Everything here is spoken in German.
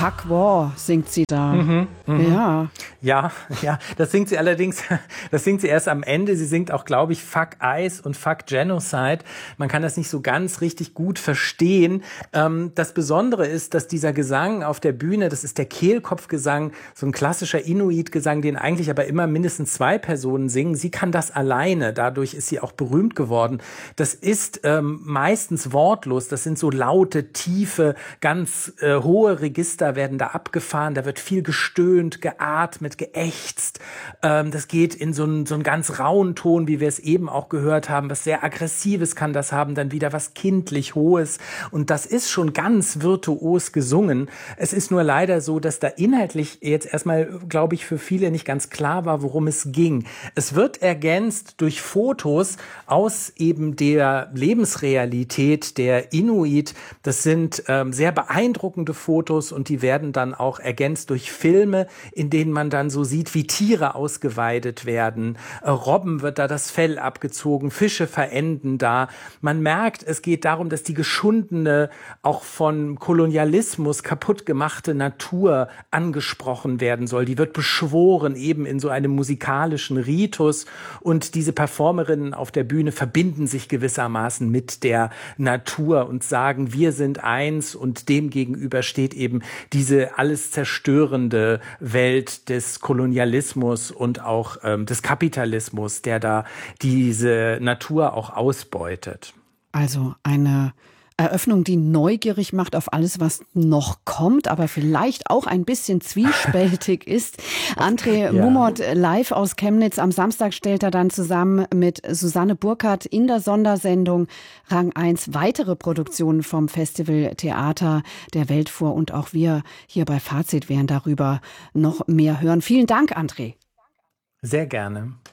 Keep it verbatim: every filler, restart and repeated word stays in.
Fuck War singt sie da. Mhm, mh. Ja. Ja, ja, das singt sie allerdings, das singt sie erst am Ende. Sie singt auch, glaube ich, Fuck Ice und Fuck Genocide. Man kann das nicht so ganz richtig gut verstehen. Ähm, das Besondere ist, dass dieser Gesang auf der Bühne, das ist der Kehlkopfgesang, so ein klassischer Inuit-Gesang, den eigentlich aber immer mindestens zwei Personen singen. Sie kann das alleine. Dadurch ist sie auch berühmt geworden. Das ist ähm, meistens wortlos. Das sind so laute, tiefe, ganz äh, hohe Register werden da abgefahren. Da wird viel gestöhnt, geatmet, geächzt. Ähm, das geht in so einen, so einen ganz rauen Ton, wie wir es eben auch gehört haben. Was sehr Aggressives kann das haben, dann wieder was kindlich Hohes. Und das ist schon ganz virtuos gesungen. Es ist nur leider so, dass da inhaltlich jetzt erstmal, glaube ich, für viele nicht ganz klar war, worum es ging. Es wird ergänzt durch Fotos aus eben der Lebensrealität der Inuit. Das sind ähm, sehr beeindruckende Fotos und die werden dann auch ergänzt durch Filme, in denen man dann so sieht, wie Tiere ausgeweidet werden. Äh, Robben wird da das Fell abgezogen, Fische verenden da. Man merkt, es geht darum, dass die geschundene, auch von Kolonialismus kaputt gemachte Natur angesprochen werden soll. Die wird beschworen, eben in so einem musikalischen Ritus. Und diese Performerinnen auf der Bühne verbinden sich gewissermaßen mit der Natur und sagen, wir sind eins, und dem gegenüber steht eben diese alles zerstörende Welt des Kolonialismus und auch ähm, des Kapitalismus, der da diese Natur auch ausbeutet. Also eine Eröffnung, die neugierig macht auf alles, was noch kommt, aber vielleicht auch ein bisschen zwiespältig ist. André ja. Mumot live aus Chemnitz. Am Samstag stellt er dann zusammen mit Susanne Burkhardt in der Sondersendung Rang eins weitere Produktionen vom Festival Theater der Welt vor. Und auch wir hier bei Fazit werden darüber noch mehr hören. Vielen Dank, André. Sehr gerne.